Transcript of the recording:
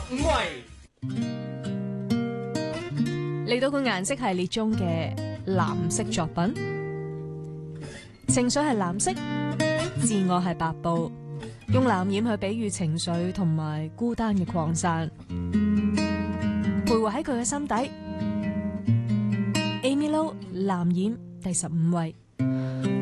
位， 嚟到個顏色系列中嘅藍色作品，情緒係藍色，自我係白布，用藍染去比喻情緒同埋孤單嘅擴散，徘徊喺佢嘅心底。Amy Lo 藍染第15位。